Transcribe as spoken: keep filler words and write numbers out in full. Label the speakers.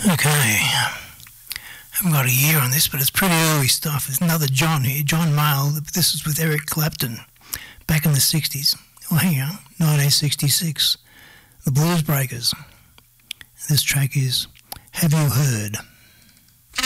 Speaker 1: Okay. I haven't got a year on this, but it's pretty early stuff. There's another John here, John Mayall. This is with Eric Clapton back in the sixties. Well, hang on, nineteen sixty-six. The Blues Breakers. This track is Have You Heard?